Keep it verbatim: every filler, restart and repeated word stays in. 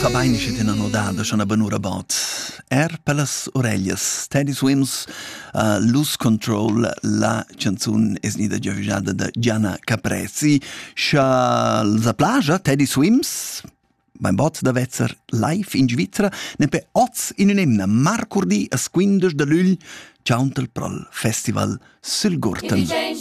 fa bain che tena nodada schon a banura bot. Er per las oreglias. Teddy Swims, uh, Lose Control, la canzun es nida giovijada da Gianna Caprezzi. Scha la plagia, Teddy Swims, mein bot da vezzer live in Svizzera, ne pe oz in un emna, marcurdi a squindes da lugl, ciauntel prol festival sul Gurten.